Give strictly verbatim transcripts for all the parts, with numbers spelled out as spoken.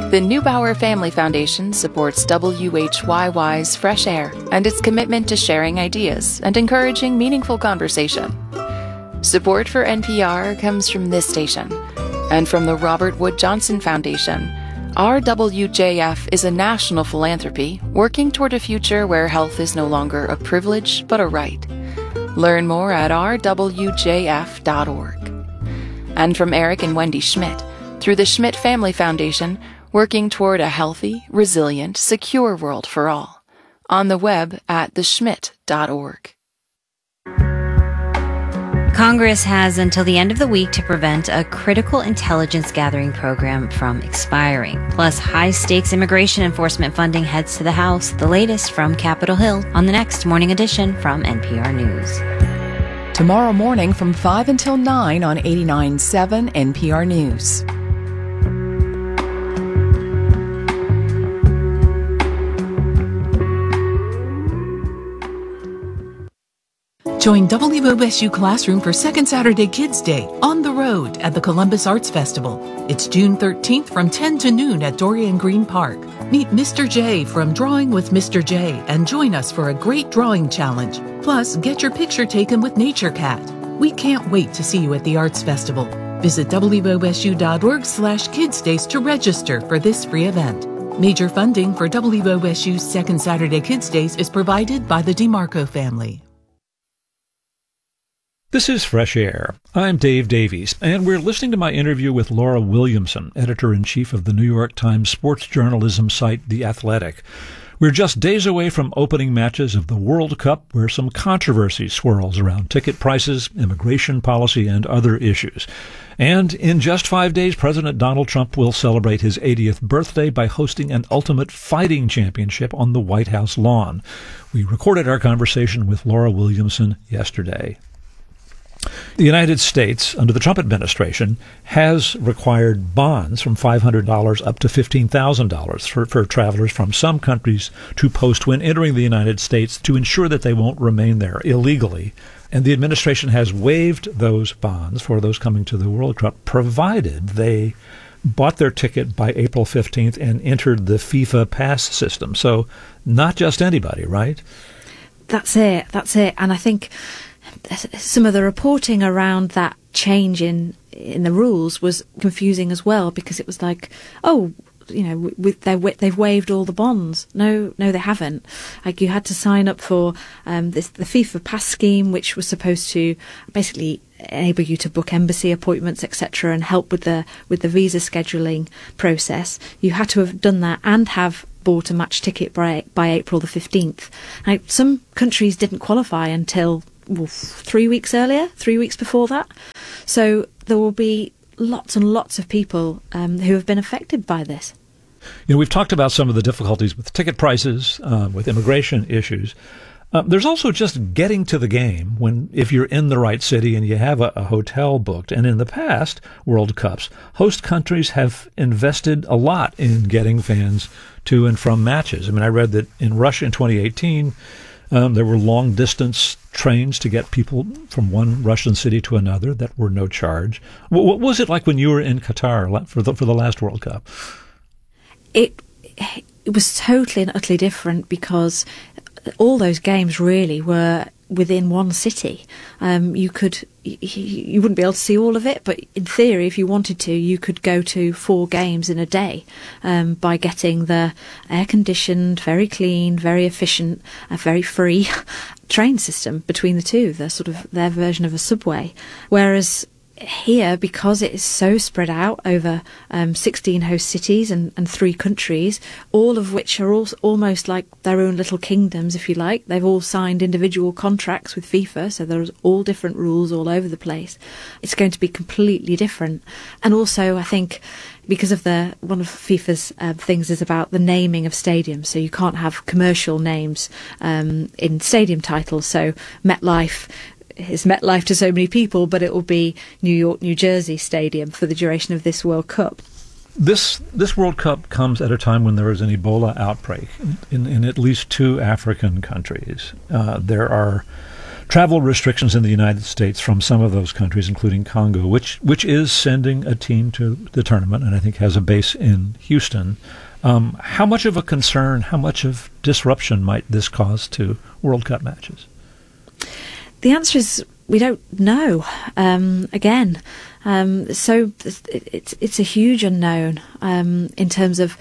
The Neubauer Family Foundation supports W H Y Y's Fresh Air and its commitment to sharing ideas and encouraging meaningful conversation. Support for N P R comes from this station and from the Robert Wood Johnson Foundation. R W J F is a national philanthropy working toward a future where health is no longer a privilege but a right. Learn more at r w j f dot org. And from Eric and Wendy Schmidt through the Schmidt Family Foundation, working toward a healthy, resilient, secure world for all. On the web at the schmidt dot org. Congress has until the end of the week to prevent a critical intelligence gathering program from expiring. Plus, high-stakes immigration enforcement funding heads to the House. The latest from Capitol Hill on the next Morning Edition from N P R News. Tomorrow morning from five until nine on eighty-nine point seven N P R News. Join W O S U Classroom for Second Saturday Kids Day on the road at the Columbus Arts Festival. It's June thirteenth from ten to noon at Dorian Green Park. Meet Mister J from Drawing with Mister J and join us for a great drawing challenge. Plus, get your picture taken with Nature Cat. We can't wait to see you at the Arts Festival. Visit W O S U dot org slash kids days to register for this free event. Major funding for W O S U's Second Saturday Kids Days is provided by the DeMarco family. This is Fresh Air. I'm Dave Davies, and we're listening to my interview with Laura Williamson, editor-in-chief of the New York Times sports journalism site The Athletic. We're just days away from opening matches of the World Cup, where some controversy swirls around ticket prices, immigration policy, and other issues. And in just five days, President Donald Trump will celebrate his eightieth birthday by hosting an Ultimate Fighting Championship on the White House lawn. We recorded our conversation with Laura Williamson yesterday. The United States, under the Trump administration, has required bonds from five hundred dollars up to fifteen thousand dollars for, for travelers from some countries to post when entering the United States to ensure that they won't remain there illegally. And the administration has waived those bonds for those coming to the World Cup, provided they bought their ticket by April fifteenth and entered the FIFA pass system. So not just anybody, right? That's it. That's it. And I think some of the reporting around that change in in the rules was confusing as well, because it was like, oh, you know, with they they've waived all the bonds. No, no, they haven't. Like, you had to sign up for um, this the FIFA Pass scheme, which was supposed to basically enable you to book embassy appointments, et cetera, and help with the with the visa scheduling process. You had to have done that and have bought a match ticket by by April the fifteenth. Now, some countries didn't qualify until well, three weeks earlier, three weeks before that. So there will be lots and lots of people um, who have been affected by this. You know, we've talked about some of the difficulties with ticket prices, uh, with immigration issues. Uh, there's also just getting to the game when, if you're in the right city and you have a, a hotel booked. And in the past World Cups, host countries have invested a lot in getting fans to and from matches. I mean, I read that in Russia in twenty eighteen, Um, there were long-distance trains to get people from one Russian city to another that were no charge. What, what was it like when you were in Qatar for the for the last World Cup? It it was totally and utterly different, because all those games really were within one city. Um, you could you wouldn't be able to see all of it, but in theory, if you wanted to, you could go to four games in a day um, by getting the air-conditioned, very clean, very efficient, uh, very free train system between the two. They're sort of their version of a subway. Whereas here, because it is so spread out over um, sixteen host cities and, and three countries, all of which are all, almost like their own little kingdoms, if you like. They've all signed individual contracts with FIFA, so there's all different rules all over the place. It's going to be completely different. And also, I think, because of the one of FIFA's uh, things is about the naming of stadiums, so you can't have commercial names um, in stadium titles. So MetLife is MetLife to so many people, but it will be New York, New Jersey Stadium for the duration of this World Cup. This this World Cup comes at a time when there is an Ebola outbreak in, in at least two African countries. Uh, there are travel restrictions in the United States from some of those countries, including Congo, which which is sending a team to the tournament and I think has a base in Houston. Um, how much of a concern, how much of disruption might this cause to World Cup matches? The answer is we don't know. Um, again, um, so it's it's a huge unknown um, in terms of.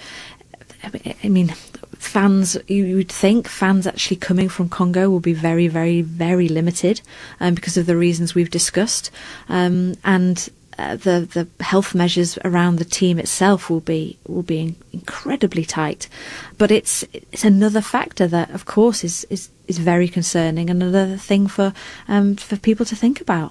I mean, fans. You would think fans actually coming from Congo will be very, very, very limited, um, because of the reasons we've discussed, um, and. Uh, the the health measures around the team itself will be will be incredibly tight, but it's it's another factor that, of course, is is, is very concerning, and another thing for um, for people to think about.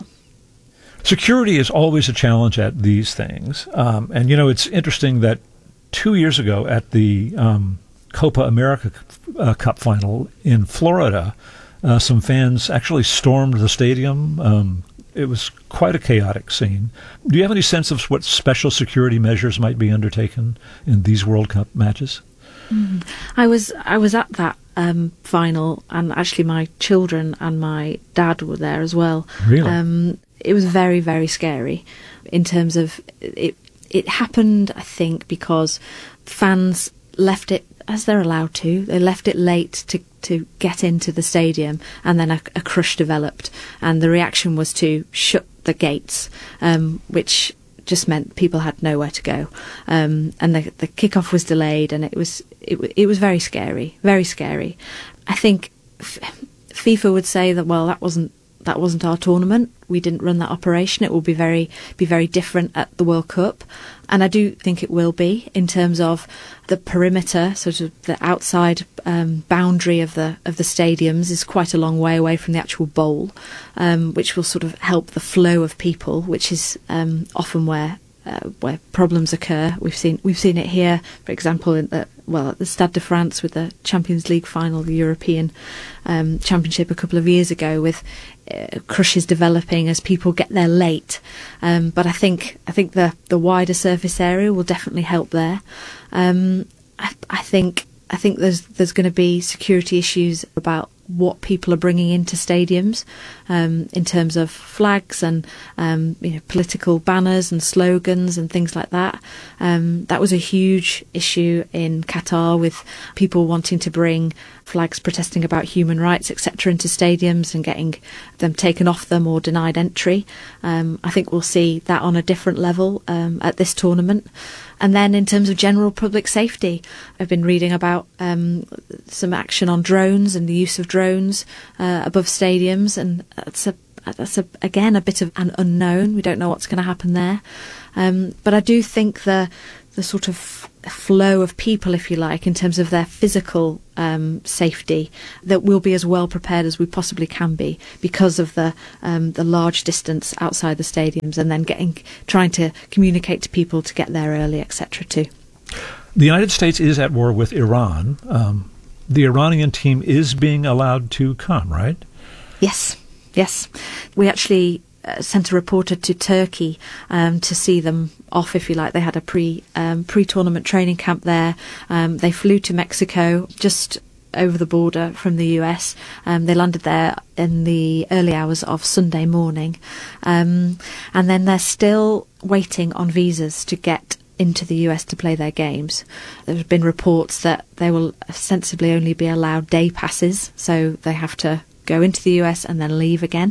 Security is always a challenge at these things, um, and you know it's interesting that two years ago at the um, Copa America uh, Cup final in Florida, uh, some fans actually stormed the stadium. Um, It was quite a chaotic scene. Do you have any sense of what special security measures might be undertaken in these World Cup matches? Mm. I was I was at that um, final, and actually my children and my dad were there as well. Really? Um, it was very, very scary in terms of it. It happened, I think, because fans left it, as they're allowed to, they left it late to, to get into the stadium, and then a, a crush developed, and the reaction was to shut the gates, um, which just meant people had nowhere to go, um, and the, the kickoff was delayed, and it was it, it was very scary, very scary. I think F- FIFA would say that, well, that wasn't that wasn't our tournament. We didn't run that operation. It will be very be very different at the World Cup, and I do think it will be in terms of the perimeter, sort of the outside um, boundary of the of the stadiums is quite a long way away from the actual bowl, um, which will sort of help the flow of people, which is um, often where uh, where problems occur. We've seen we've seen it here, for example, in the well at the Stade de France with the Champions League final, the European um, Championship a couple of years ago, with uh, crushes developing as people get there late. Um, but I think I think the the wider surface area will definitely help there. Um, I, I think I think there's there's going to be security issues about what people are bringing into stadiums, um, in terms of flags and um, you know, political banners and slogans and things like that. Um, that was a huge issue in Qatar, with people wanting to bring flags protesting about human rights, et cetera, into stadiums and getting them taken off them or denied entry. Um, I think we'll see that on a different level um, at this tournament. And then in terms of general public safety, I've been reading about um, some action on drones and the use of drones uh, above stadiums, and that's a that's a, again a bit of an unknown. We don't know what's going to happen there, um, but I do think the the sort of flow of people, if you like, in terms of their physical um, safety, that we'll be as well prepared as we possibly can be, because of the um, the large distance outside the stadiums, and then getting trying to communicate to people to get there early, et cetera. Too. The United States is at war with Iran. Um, the Iranian team is being allowed to come, right? Yes, yes. We actually uh, sent a reporter to Turkey um, to see them off, if you like. They had a pre um, pre-tournament training camp there. Um, they flew to Mexico, just over the border from the U S. Um, they landed there in the early hours of Sunday morning, um, and then they're still waiting on visas to get into the U S to play their games. There have been reports that they will ostensibly only be allowed day passes, so they have to go into the U S and then leave again.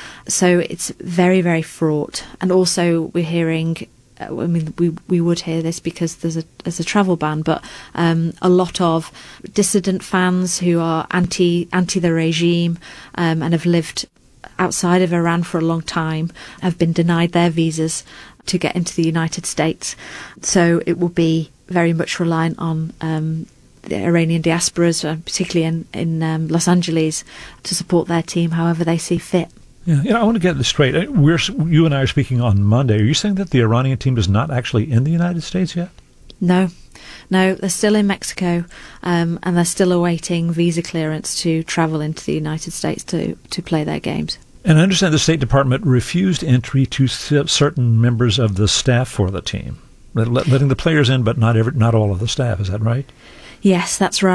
So it's very, very fraught. And also we're hearing, I mean, we we would hear this because there's a there's a travel ban, but um, a lot of dissident fans who are anti anti the regime um, and have lived outside of Iran for a long time have been denied their visas to get into the United States. So it will be very much reliant on um, the Iranian diasporas, uh, particularly in in um, Los Angeles, to support their team however they see fit. Yeah, you know, I want to get this straight. We're, you and I are speaking on Monday. Are you saying that the Iranian team is not actually in the United States yet? No. No, they're still in Mexico, um, and they're still awaiting visa clearance to travel into the United States to, to play their games. And I understand the State Department refused entry to certain members of the staff for the team, letting the players in, but not every, not all of the staff. Is that right? Yes, that's right.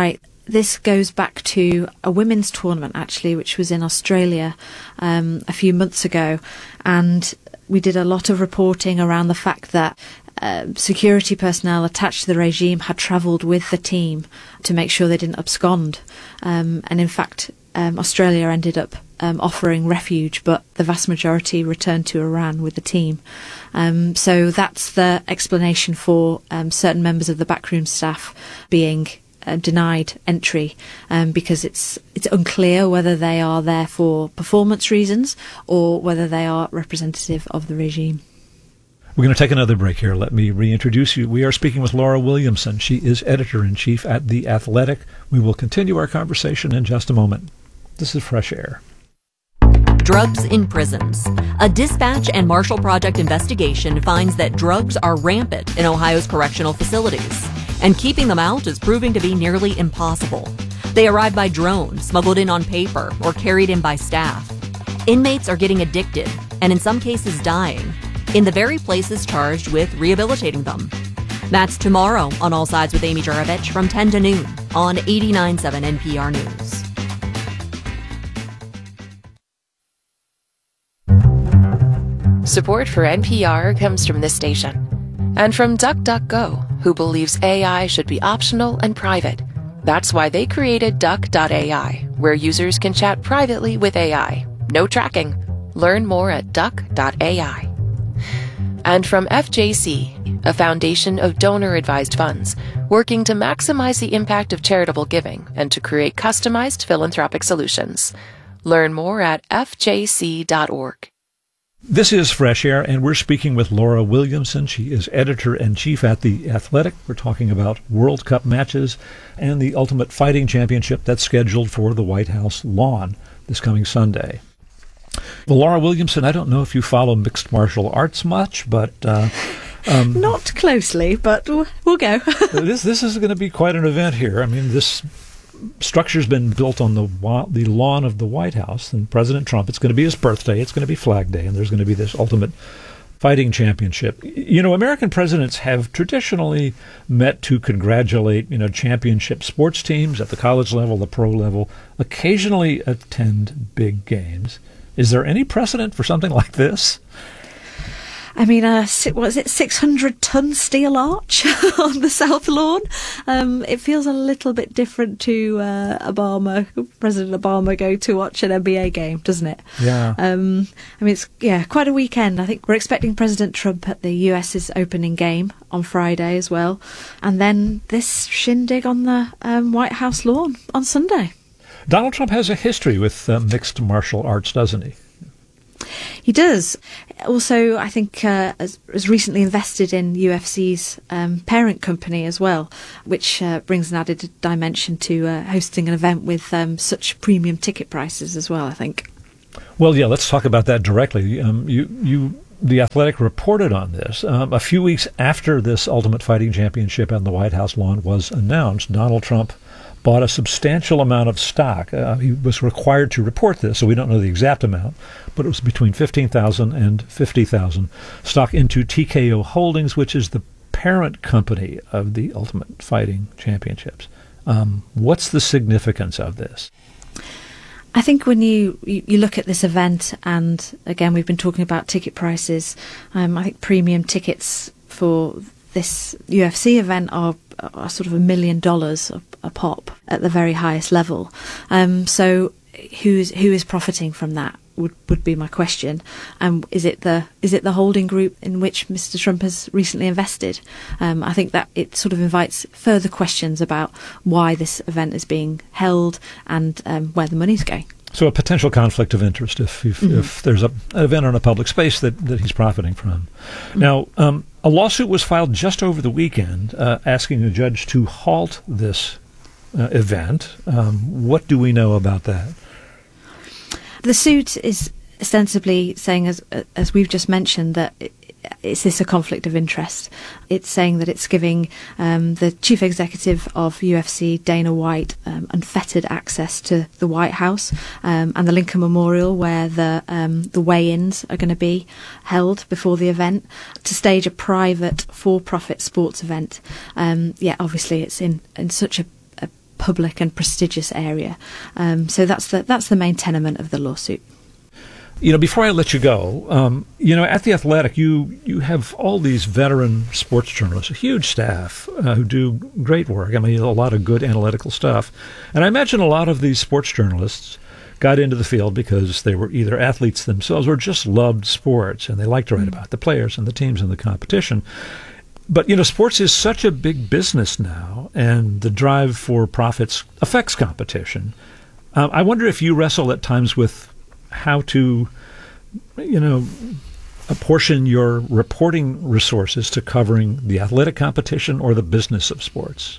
this goes back to a women's tournament, actually, which was in Australia um, a few months ago. And we did a lot of reporting around the fact that uh, security personnel attached to the regime had travelled with the team to make sure they didn't abscond. Um, and in fact, um, Australia ended up um, offering refuge, but the vast majority returned to Iran with the team. Um, so that's the explanation for um, certain members of the backroom staff being uh, denied entry, um, because it's it's unclear whether they are there for performance reasons or whether they are representative of the regime. We're going to take another break here. Let me reintroduce you. We are speaking with Laura Williamson. She is editor-in-chief at The Athletic. We will continue our conversation in just a moment. This is Fresh Air. Drugs in prisons. A Dispatch and Marshall Project investigation finds that drugs are rampant in Ohio's correctional facilities, and keeping them out is proving to be nearly impossible. They arrive by drone, smuggled in on paper, or carried in by staff. Inmates are getting addicted, and in some cases dying, in the very places charged with rehabilitating them. That's tomorrow on All Sides with Amy Juravich from ten to noon on eighty-nine point seven N P R News. Support for N P R comes from this station and from DuckDuckGo, who believes A I should be optional and private. That's why they created Duck dot A I, where users can chat privately with A I. No tracking. Learn more at Duck dot A I. And from F J C, a foundation of donor-advised funds, working to maximize the impact of charitable giving and to create customized philanthropic solutions. Learn more at F J C dot org. This is Fresh Air, and we're speaking with Laura Williamson. She is editor-in-chief at The Athletic. We're talking about World Cup matches and the Ultimate Fighting Championship that's scheduled for the White House lawn this coming Sunday. Well, Laura Williamson, I don't know if you follow mixed martial arts much, but... Uh, um, Not closely, but we'll, we'll go. this this is going to be quite an event here. I mean, this structure's been built on the wa- the lawn of the White House, and President Trump, it's going to be his birthday, it's going to be Flag Day, and there's going to be this Ultimate Fighting Championship. You know, American presidents have traditionally met to congratulate, you know, championship sports teams at the college level, the pro level, occasionally attend big games. Is there any precedent for something like this? I mean, uh, what is it, six hundred ton steel arch on the South Lawn? Um, it feels a little bit different to uh, Obama, President Obama going to watch an N B A game, doesn't it? Yeah. Um, I mean, it's yeah, quite a weekend. I think we're expecting President Trump at the U S's opening game on Friday as well. And then this shindig on the um, White House lawn on Sunday. Donald Trump has a history with uh, mixed martial arts, doesn't he? He does. Also, I think uh, has, has recently invested in U F C's um, parent company as well, which uh, brings an added dimension to uh, hosting an event with um, such premium ticket prices as well, I think. Well, yeah, let's talk about that directly. Um, you, you, The Athletic reported on this. Um, a few weeks after this Ultimate Fighting Championship on the White House lawn was announced, Donald Trump bought a substantial amount of stock. Uh, he was required to report this, so we don't know the exact amount, but it was between fifteen thousand and fifty thousand stock into T K O Holdings, which is the parent company of the Ultimate Fighting Championships. Um, what's the significance of this? I think when you, you, you look at this event, and again, we've been talking about ticket prices, um, I think premium tickets for this U F C event are, are sort of a million dollars a, a pop at the very highest level. Um, so who's who is profiting from that would, would be my question. Um, is it the is it the holding group in which Mister Trump has recently invested? Um, I think that it sort of invites further questions about why this event is being held and um, where the money's going. So a potential conflict of interest if if, mm-hmm. if there's a, an event on a public space that, that he's profiting from. Mm-hmm. Now, um, a lawsuit was filed just over the weekend uh, asking a judge to halt this uh, event. Um, what do we know about that? The suit is ostensibly saying, as as we've just mentioned, that it, is this a conflict of interest? It's saying that it's giving um, the chief executive of U F C, Dana White, um, unfettered access to the White House um, and the Lincoln Memorial, where the um, the weigh-ins are going to be held before the event, to stage a private, for-profit sports event. Um, yeah, obviously it's in, in such a, a public and prestigious area. Um, so that's the that's the main tenement of the lawsuit. You know, before I let you go, um, you know, at The Athletic, you, you have all these veteran sports journalists, a huge staff uh, who do great work. I mean, a lot of good analytical stuff. And I imagine a lot of these sports journalists got into the field because they were either athletes themselves or just loved sports, and they liked to write about the players and the teams and the competition. But, you know, sports is such a big business now, and the drive for profits affects competition. Um, I wonder if you wrestle at times with how to, you know, apportion your reporting resources to covering the athletic competition or the business of sports.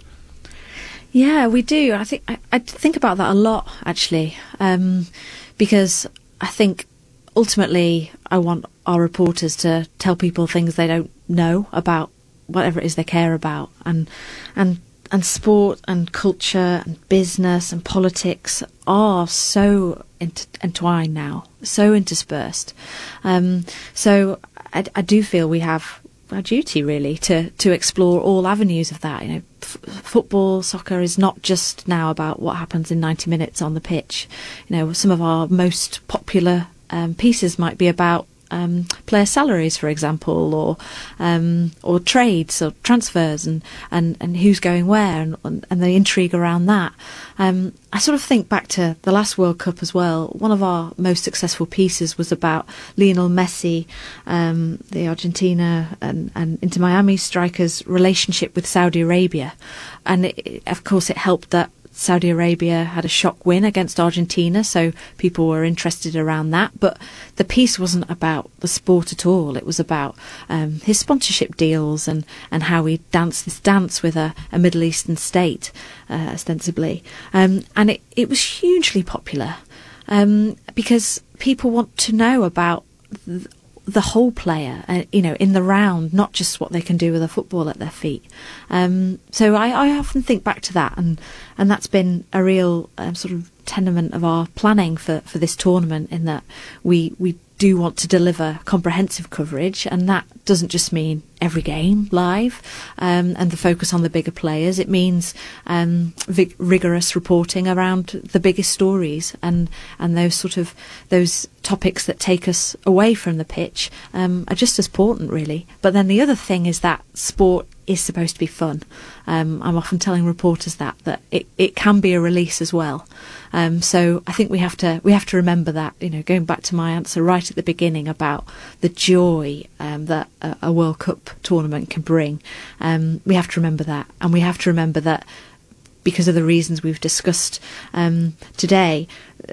Yeah, we do. I think I, I think about that a lot, actually, um, because I think ultimately I want our reporters to tell people things they don't know about whatever it is they care about, and and and sport and culture and business and politics are so ent- entwined now, so interspersed. Um, so I, I do feel we have our duty really to, to explore all avenues of that. You know, f- football, soccer is not just now about what happens in ninety minutes on the pitch. You know, some of our most popular um, pieces might be about Um, player salaries, for example, or um, or trades or transfers, and, and, and who's going where, and, and the intrigue around that. Um, I sort of think back to the last World Cup as well. One of our most successful pieces was about Lionel Messi, um, the Argentina and, and Inter Miami striker's relationship with Saudi Arabia, and it, of course it helped that Saudi Arabia had a shock win against Argentina, so people were interested around that. But the piece wasn't about the sport at all. It was about um, his sponsorship deals and, and how he danced this dance with a, a Middle Eastern state, uh, ostensibly. Um, and it, it was hugely popular um, because people want to know about th- the whole player, uh, you know, in the round, not just what they can do with a football at their feet. Um, so I, I often think back to that, and, and that's been a real um, sort of tenement of our planning for, for this tournament, in that we we do want to deliver comprehensive coverage, and that doesn't just mean every game live um, and the focus on the bigger players. It means um, vig- rigorous reporting around the biggest stories and, and those sort of those topics that take us away from the pitch um, are just as important, really. But then the other thing is that sport is supposed to be fun. Um, I'm often telling reporters that that it, it can be a release as well. Um, so I think we have to we have to remember that. You know, going back to my answer right at the beginning about the joy um, that a, a World Cup tournament can bring, um, we have to remember that, and we have to remember that because of the reasons we've discussed um, today,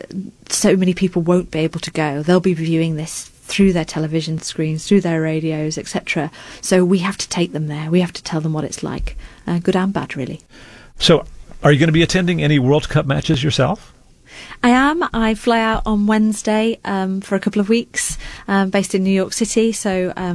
so many people won't be able to go. They'll be viewing this through their television screens, through their radios, et cetera. So we have to take them there. We have to tell them what it's like, uh, good and bad, really. So are you going to be attending any World Cup matches yourself? I am. I fly out on Wednesday um, for a couple of weeks, um, based in New York City. So um,